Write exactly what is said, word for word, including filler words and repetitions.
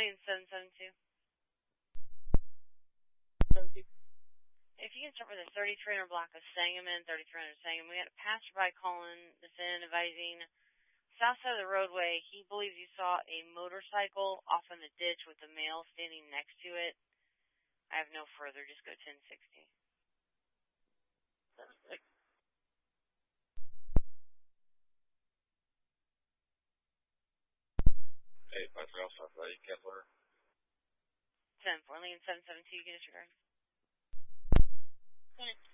Orleans seven seven two. If you can start with a thirty-three hundred block of Sangamon, thirty-three hundred Sangamon. We had a passerby calling this in, advising south side of the roadway. He believes you saw a motorcycle off in the ditch with a male standing next to it. I have no further. Just go ten sixty. Hey, five three Alpha, right, Kepler. ten four, Orleans seven seven two, you can disregard. Okay.